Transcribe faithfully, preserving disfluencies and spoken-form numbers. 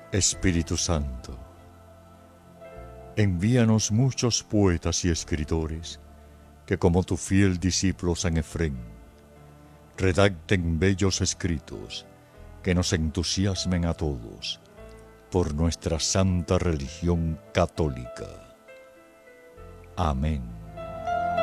Espíritu Santo, envíanos muchos poetas y escritores que, como tu fiel discípulo San Efrén, redacten bellos escritos que nos entusiasmen a todos por nuestra santa religión católica. Amén.